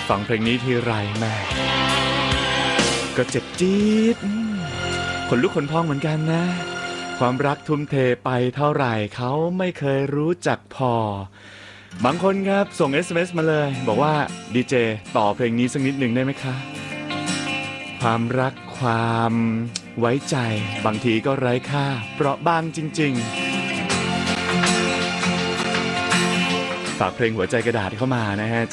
ฟังเพลงนี้ทีไรแม่ก็เจ็บจี๊ดขนลุกขนพองเหมือนกันนะความรักทุ่มเทไปเท่าไหร่เขาไม่เคยรู้จักพอบางคนครับส่ง SMS มาเลยบอกว่าดีเจต่อเพลงนี้สักนิดหนึ่งได้ไหมคะความรักความไว้ใจบางทีก็ไร้ค่าเปราะบางจริงๆฝากเพลงหัวใจกระดาษเข้ามานะฮะ